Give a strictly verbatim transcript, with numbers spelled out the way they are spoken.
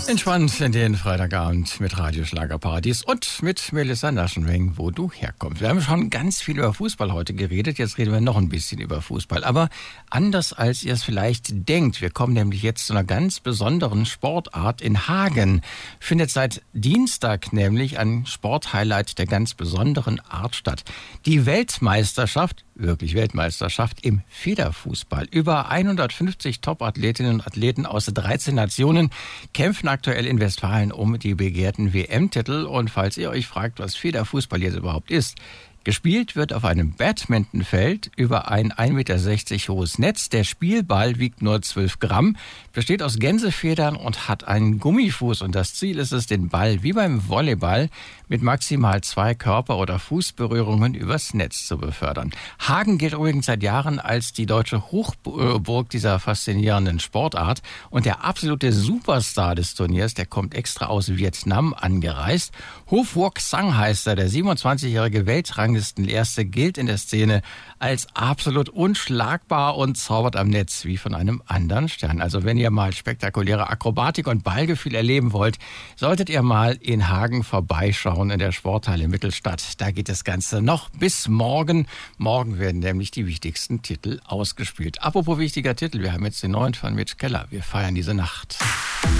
Entspannt in den Freitagabend mit Radio Schlagerparadies und mit Melissa Naschenweng, wo du herkommst. Wir haben schon ganz viel über Fußball heute geredet, jetzt reden wir noch ein bisschen über Fußball. Aber anders als ihr es vielleicht denkt, wir kommen nämlich jetzt zu einer ganz besonderen Sportart in Hagen. Findet seit Dienstag nämlich ein Sporthighlight der ganz besonderen Art statt. Die Weltmeisterschaft, wirklich Weltmeisterschaft im Federfußball. Über hundertfünfzig Top-Athletinnen und Athleten aus dreizehn Nationen kämpfen aktuell in Westfalen um die begehrten W M-Titel. Und falls ihr euch fragt, was Federfußball jetzt überhaupt ist, gespielt wird auf einem Badmintonfeld über ein ein Meter sechzig hohes Netz. Der Spielball wiegt nur zwölf Gramm, besteht aus Gänsefedern und hat einen Gummifuß. Und das Ziel ist es, den Ball wie beim Volleyball mit maximal zwei Körper- oder Fußberührungen übers Netz zu befördern. Hagen gilt übrigens seit Jahren als die deutsche Hochburg dieser faszinierenden Sportart. Und der absolute Superstar des Turniers, der kommt extra aus Vietnam angereist. Ho Phuoc Sang heißt er, der siebenundzwanzigjährige Weltranglistenerste, gilt in der Szene als absolut unschlagbar und zaubert am Netz wie von einem anderen Stern. Also wenn ihr mal spektakuläre Akrobatik und Ballgefühl erleben wollt, solltet ihr mal in Hagen vorbeischauen in der Sporthalle Mittelstadt. Da geht das Ganze noch bis morgen. Morgen werden nämlich die wichtigsten Titel ausgespielt. Apropos wichtiger Titel, wir haben jetzt den neuen von Mitch Keller. Wir feiern diese Nacht.